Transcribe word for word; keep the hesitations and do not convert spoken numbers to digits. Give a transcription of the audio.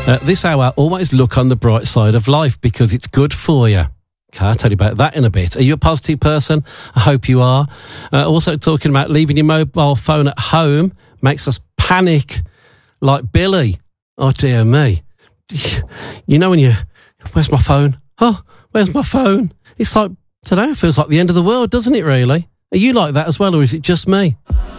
Uh, this hour, always look on the bright side of life because it's good for you. Okay, I'll tell you about that in a bit. Are you a positive person? I hope you are. Uh, also talking about leaving your mobile phone at home makes us panic like Billy. Oh, dear me. You know when you... Where's my phone? Oh, where's my phone? It's like, I don't know, it feels like the end of the world, doesn't it, really? Are you like that as well, or is it just me?